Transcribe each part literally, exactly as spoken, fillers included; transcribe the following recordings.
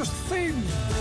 Just Thing.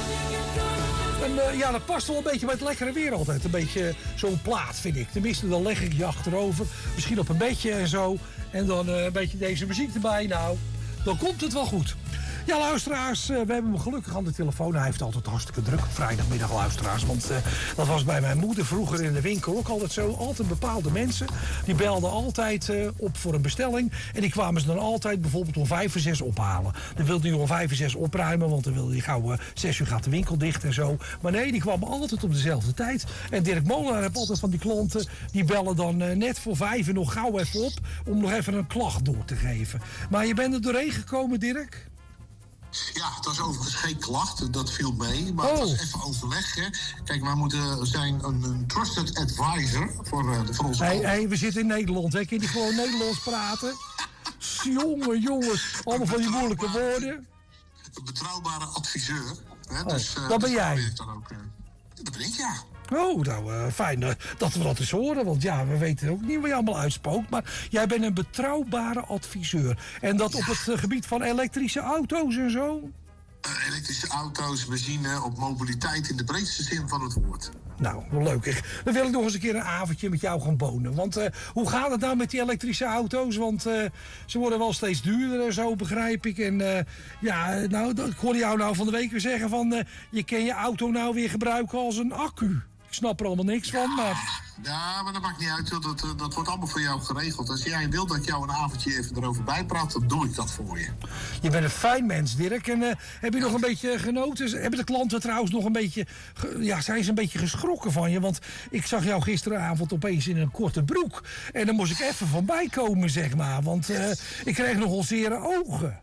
En uh, ja, dat past wel een beetje bij het lekkere weer altijd. Een beetje zo'n plaat, vind ik. Tenminste, dan leg ik je achterover. Misschien op een bedje en zo. En dan uh, een beetje deze muziek erbij. Nou, dan komt het wel goed. Ja, luisteraars, we hebben hem gelukkig aan de telefoon. Hij heeft altijd hartstikke druk op vrijdagmiddag, luisteraars. Want uh, dat was bij mijn moeder vroeger in de winkel ook altijd zo. Altijd bepaalde mensen, die belden altijd uh, op voor een bestelling. En die kwamen ze dan altijd bijvoorbeeld om vijf voor zes ophalen. Dan wilde hij om vijf voor zes opruimen, want dan wilde hij gauw uh, zes uur gaat de winkel dicht en zo. Maar nee, die kwamen altijd op dezelfde tijd. En Dirk Molenaar heeft altijd van die klanten, die bellen dan uh, net voor vijf en nog gauw even op om nog even een klacht door te geven. Maar je bent er doorheen gekomen, Dirk? Ja, het was overigens geen klacht, dat viel mee. Maar oh. het was even overleg. Hè. Kijk, wij moeten zijn een, een trusted advisor voor, uh, voor onze Hé, hey, hey, we zitten in Nederland, hè? Kun je gewoon Nederlands praten? Jongen, jongens, allemaal van die moeilijke woorden. Een betrouwbare adviseur. Hè. Oh, dus, uh, dat ben dus jij. Dan ook, uh, dat ben ik, ja. Oh, nou, uh, fijn uh, dat we dat eens horen. Want ja, we weten ook niet wat je allemaal uitspookt. Maar jij bent een betrouwbare adviseur. En dat ja. op het uh, gebied van elektrische auto's en zo? Uh, elektrische auto's, benzine, op mobiliteit in de breedste zin van het woord. Nou, wel leuk. Dan wil ik nog eens een keer een avondje met jou gaan bonen. Want uh, hoe gaat het nou met die elektrische auto's? Want uh, ze worden wel steeds duurder en zo, begrijp ik. En uh, ja, nou, ik hoorde jou nou van de week weer zeggen van... Uh, je kan je auto nou weer gebruiken als een accu. Ik snap er allemaal niks van, maar... Ja, maar dat maakt niet uit. Dat, dat wordt allemaal voor jou geregeld. Als jij wil dat ik jou een avondje even erover bijpraat, dan doe ik dat voor je. Je bent een fijn mens, Dirk. En uh, heb je ja. nog een beetje genoten? Hebben de klanten trouwens nog een beetje... Ge, ja, zijn ze een beetje geschrokken van je? Want ik zag jou gisteravond opeens in een korte broek. En dan moest ik even van bijkomen, zeg maar. Want uh, ik kreeg nogal zere ogen.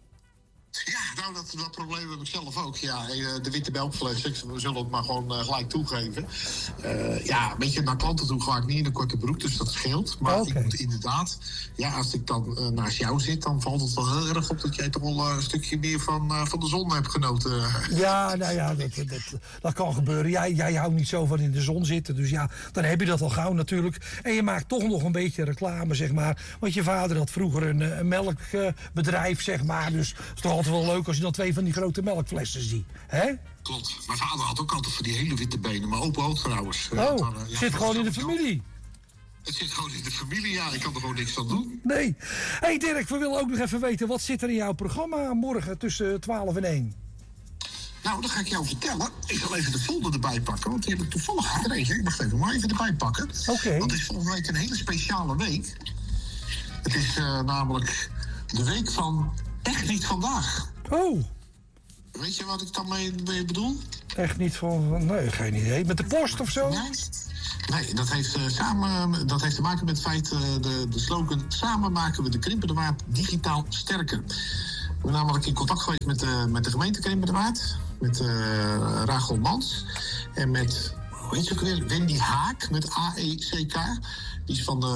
Ja, nou, dat, dat probleem heb ik zelf ook. Ja, de witte melkfles, we zullen het maar gewoon uh, gelijk toegeven. Uh, ja, weet je, naar klanten toe ga ik niet in een korte broek, dus dat scheelt. Maar okay. ik moet inderdaad, ja, als ik dan uh, naast jou zit, dan valt het wel heel erg op dat jij toch wel uh, een stukje meer van, uh, van de zon hebt genoten. Ja, nou ja, dat, dat, dat kan gebeuren. Jij, jij houdt niet zo van in de zon zitten, dus ja, dan heb je dat al gauw natuurlijk. En je maakt toch nog een beetje reclame, zeg maar. Want je vader had vroeger een, een melkbedrijf, zeg maar, dus het is toch altijd wel leuk als je dan twee van die grote melkflessen ziet, hè? Klopt. Mijn vader had ook altijd van die hele witte benen, maar open ook trouwens. Oh, het uh, ja, zit gewoon in de familie. Het zit gewoon in de familie, ja. Ik kan er gewoon niks aan doen. Nee. Hé hey Dirk, we willen ook nog even weten, wat zit er in jouw programma morgen tussen twaalf en één? Nou, dat ga ik jou vertellen. Ik zal even de folder erbij pakken, want die heb ik toevallig gekregen. Ik mag het even maar even erbij pakken. Oké. Okay. Want het is volgende week een hele speciale week. Het is uh, namelijk de week van Echt Niet Vandaag. Oh. Weet je wat ik dan mee, mee bedoel? Echt niet van... Nee, geen idee. Met de post of zo? Nee, nee dat, heeft, uh, samen, dat heeft te maken met het feit... Uh, de, de slogan... Samen maken we de Krimpende Waard digitaal sterker. We zijn namelijk in contact geweest met, uh, met de gemeente Krimpende Waard. Met uh, Rachel Mans. En met... Hoe heet ze ook weer? Wendy Haak met A E C K. Die is van de